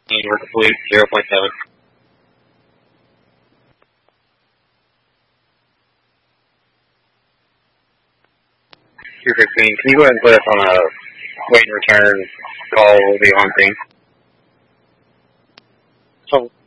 We're complete, 0.7. Two 15, can you go ahead and put us on a wait and return call? Will be on thing. So